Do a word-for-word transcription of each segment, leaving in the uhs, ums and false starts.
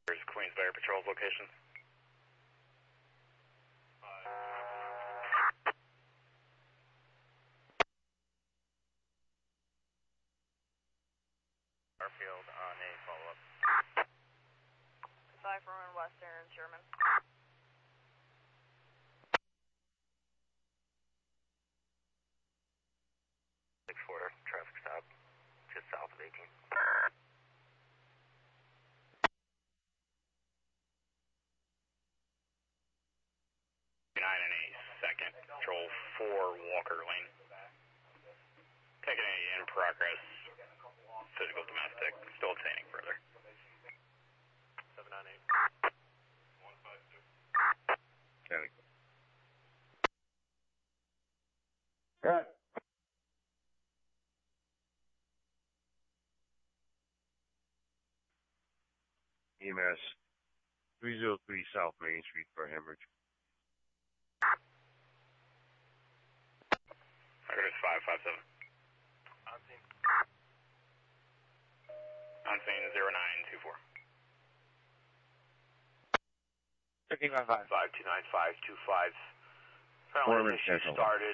There's Queensbury Patrol's location. Garfield on a follow-up. five for one Western, Sherman. six four, traffic stop, just south of eighteen. nine and a second, control four, Walker Lane. Taking a in progress, physical domestic, still obtaining further. seven nine eight. one five two. County. Got it. E M S three oh three South Main Street for hemorrhage. Record is five five seven. On scene. On scene zero nine two four. Fifteen five five. Five two nine five two five. Four Apparently the issue minutes, started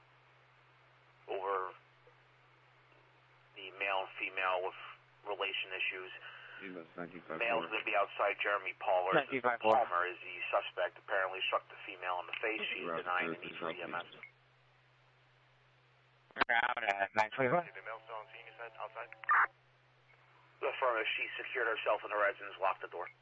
over the male and female with relation issues. Male's going to be outside Jeremy Palmer. Palmer is the suspect. Apparently struck the female in the face. She's denying the need for E M S. Ground at nine twenty-one. The male still on scene, you said, outside? The affirmative. She secured herself in the residence, locked the door.